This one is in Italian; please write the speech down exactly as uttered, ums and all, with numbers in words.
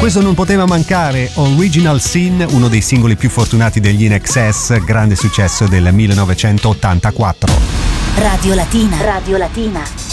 Questo non poteva mancare, Original Sin, uno dei singoli più fortunati degli In Excess, grande successo del millenovecentottantaquattro. Radio Latina. Radio Latina.